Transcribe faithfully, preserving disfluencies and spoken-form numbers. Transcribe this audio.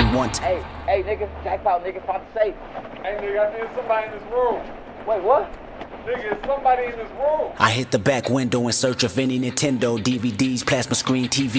one time. Hey, hey, nigga, jackpot, nigga, found the safe. Hey, nigga, I think somebody in this room. Wait, what? Nigga, it's somebody in this room. I hit the back window in search of any Nintendo, D V Ds, plasma screen, T V.